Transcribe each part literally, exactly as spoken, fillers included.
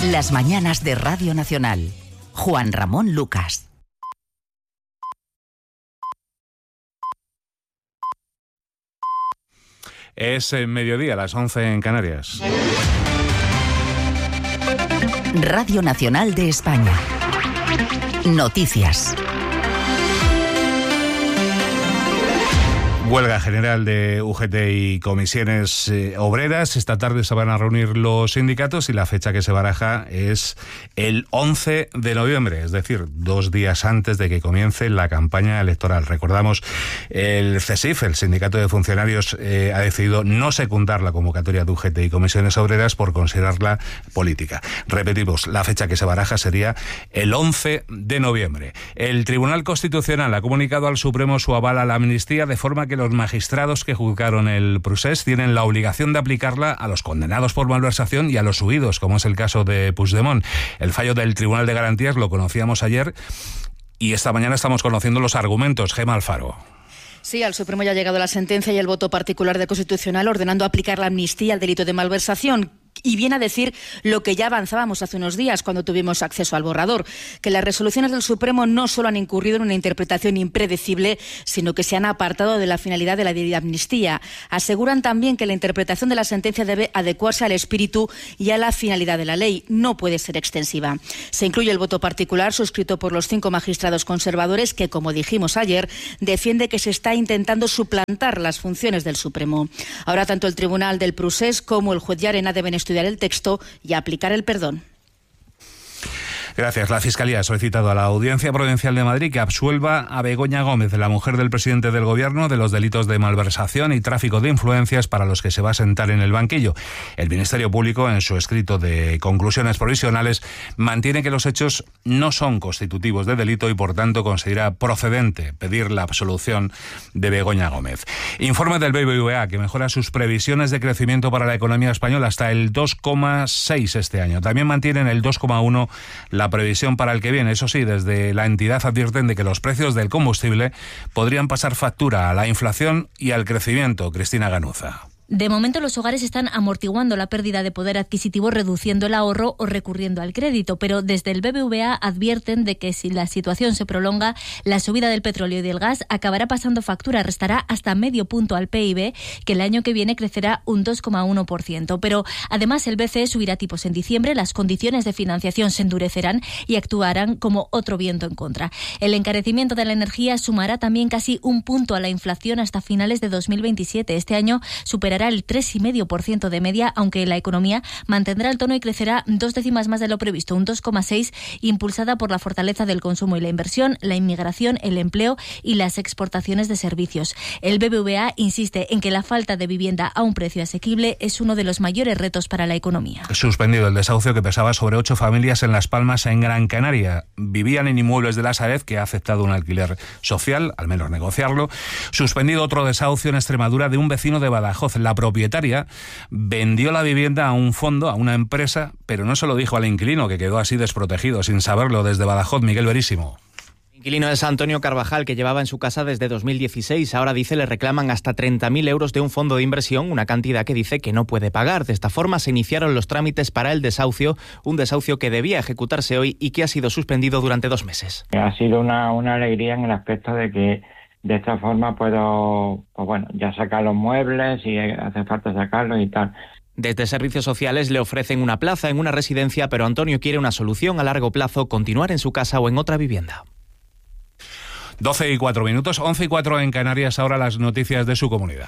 Las mañanas de Radio Nacional. Juan Ramón Lucas. Es eh, mediodía, a las once en Canarias. Radio Nacional de España. Noticias. Huelga general de U G T y comisiones eh, obreras. Esta tarde se van a reunir los sindicatos y la fecha que se baraja es el once de noviembre, es decir, dos días antes de que comience la campaña electoral. Recordamos, el C E S I F, el Sindicato de Funcionarios, eh, ha decidido no secundar la convocatoria de U G T y comisiones obreras por considerarla política. Repetimos, la fecha que se baraja sería el once de noviembre. El Tribunal Constitucional ha comunicado al Supremo su aval a la amnistía, de forma que los magistrados que juzgaron el procés tienen la obligación de aplicarla a los condenados por malversación y a los huidos, como es el caso de Puigdemont. El fallo del Tribunal de Garantías lo conocíamos ayer y esta mañana estamos conociendo los argumentos. Gema Alfaro. Sí, al Supremo ya ha llegado la sentencia y el voto particular de Constitucional ordenando aplicar la amnistía al delito de malversación. Y viene a decir lo que ya avanzábamos hace unos días cuando tuvimos acceso al borrador, que las resoluciones del Supremo no solo han incurrido en una interpretación impredecible, sino que se han apartado de la finalidad de la debida amnistía. Aseguran también que la interpretación de la sentencia debe adecuarse al espíritu y a la finalidad de la ley. No puede ser extensiva. Se incluye el voto particular suscrito por los cinco magistrados conservadores que, como dijimos ayer, defiende que se está intentando suplantar las funciones del Supremo. Ahora tanto el Tribunal del Procés como el juez Llarena deben estudiar el texto y aplicar el perdón. Gracias. La Fiscalía ha solicitado a la Audiencia Provincial de Madrid que absuelva a Begoña Gómez, la mujer del presidente del Gobierno, de los delitos de malversación y tráfico de influencias para los que se va a sentar en el banquillo. El Ministerio Público, en su escrito de conclusiones provisionales, mantiene que los hechos no son constitutivos de delito y, por tanto, considera procedente pedir la absolución de Begoña Gómez. Informe del B B V A que mejora sus previsiones de crecimiento para la economía española hasta el dos coma seis este año. También mantienen el dos coma uno la La previsión para el que viene. Eso sí, desde la entidad advierten de que los precios del combustible podrían pasar factura a la inflación y al crecimiento. Cristina Ganuza. De momento, los hogares están amortiguando la pérdida de poder adquisitivo reduciendo el ahorro o recurriendo al crédito, pero desde el B B V A advierten de que si la situación se prolonga, la subida del petróleo y del gas acabará pasando factura, restará hasta medio punto al P I B, que el año que viene crecerá un dos coma uno por ciento. Pero además el B C E subirá tipos en diciembre, las condiciones de financiación se endurecerán y actuarán como otro viento en contra. El encarecimiento de la energía sumará también casi un punto a la inflación hasta finales de dos mil veintisiete. Este año superará el tres coma cinco por ciento de media, aunque la economía mantendrá el tono y crecerá dos décimas más de lo previsto, un dos coma seis, impulsada por la fortaleza del consumo y la inversión, la inmigración, el empleo y las exportaciones de servicios. El B B V A insiste en que la falta de vivienda a un precio asequible es uno de los mayores retos para la economía. Suspendido el desahucio que pesaba sobre ocho familias en Las Palmas, en Gran Canaria. Vivían en inmuebles de la Sareb, que ha aceptado un alquiler social, al menos negociarlo. Suspendido otro desahucio en Extremadura de un vecino de Badajoz. La propietaria vendió la vivienda a un fondo, a una empresa, pero no se lo dijo al inquilino, que quedó así desprotegido, sin saberlo. Desde Badajoz, Miguel Verísimo. El inquilino es Antonio Carvajal, que llevaba en su casa desde dos mil dieciséis. Ahora dice le reclaman hasta treinta mil euros de un fondo de inversión, una cantidad que dice que no puede pagar. De esta forma se iniciaron los trámites para el desahucio, un desahucio que debía ejecutarse hoy y que ha sido suspendido durante dos meses. Ha sido una, una alegría en el aspecto de que de esta forma puedo, pues bueno, ya sacar los muebles si hace falta sacarlos y tal. Desde Servicios Sociales le ofrecen una plaza en una residencia, pero Antonio quiere una solución a largo plazo, continuar en su casa o en otra vivienda. doce y cuatro minutos, once y cuatro en Canarias, ahora las noticias de su comunidad.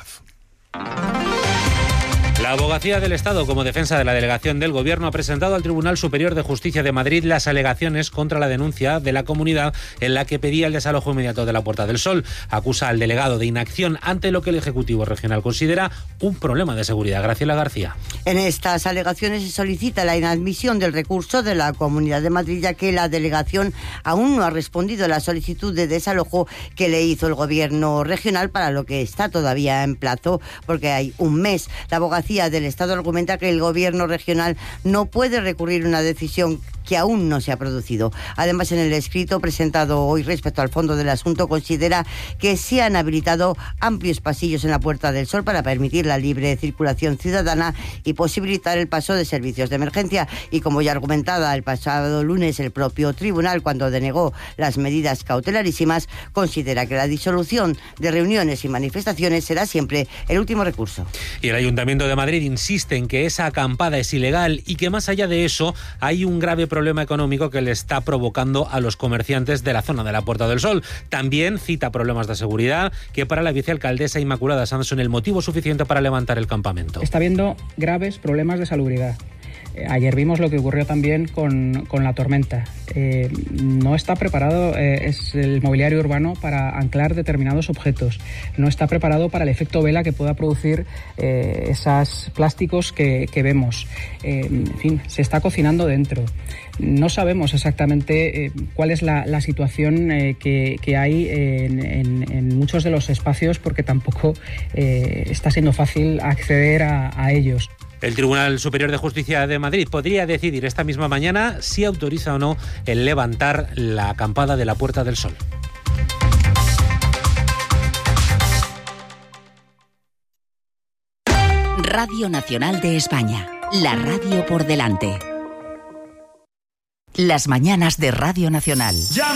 La Abogacía del Estado, como defensa de la delegación del Gobierno, ha presentado al Tribunal Superior de Justicia de Madrid las alegaciones contra la denuncia de la comunidad en la que pedía el desalojo inmediato de la Puerta del Sol. Acusa al delegado de inacción ante lo que el Ejecutivo Regional considera un problema de seguridad. Graciela García. En estas alegaciones se solicita la inadmisión del recurso de la Comunidad de Madrid, ya que la delegación aún no ha respondido a la solicitud de desalojo que le hizo el Gobierno regional, para lo que está todavía en plazo, porque hay un mes. La Abogacía del Estado argumenta que el Gobierno regional no puede recurrir una decisión que aún no se ha producido. Además, en el escrito presentado hoy respecto al fondo del asunto, considera que se han habilitado amplios pasillos en la Puerta del Sol para permitir la libre circulación ciudadana y posibilitar el paso de servicios de emergencia. Y como ya argumentaba el pasado lunes el propio tribunal cuando denegó las medidas cautelarísimas, considera que la disolución de reuniones y manifestaciones será siempre el último recurso. Y el Ayuntamiento de Madrid insiste en que esa acampada es ilegal y que más allá de eso hay un grave problema económico que le está provocando a los comerciantes de la zona de la Puerta del Sol. También cita problemas de seguridad que para la vicealcaldesa Inmaculada Sanz son el motivo suficiente para levantar el campamento. Está habiendo graves problemas de salubridad. Ayer vimos lo que ocurrió también con, con la tormenta. Eh, no está preparado eh, es el mobiliario urbano para anclar determinados objetos. No está preparado para el efecto vela que pueda producir eh, esos plásticos que, que vemos. Eh, en fin, se está cocinando dentro. No sabemos exactamente eh, cuál es la, la situación eh, que, que hay en, en, en muchos de los espacios, porque tampoco eh, está siendo fácil acceder a, a ellos. El Tribunal Superior de Justicia de Madrid podría decidir esta misma mañana si autoriza o no el levantar la acampada de la Puerta del Sol. Radio Nacional de España, la radio por delante. Las mañanas de Radio Nacional.